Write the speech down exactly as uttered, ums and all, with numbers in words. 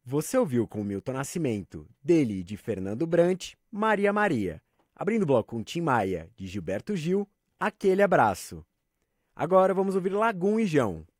Você ouviu com Milton Nascimento, dele e de Fernando Brant, Maria Maria. Abrindo o bloco com Tim Maia, de Gilberto Gil, Aquele Abraço. Agora vamos ouvir Lagum e Jão.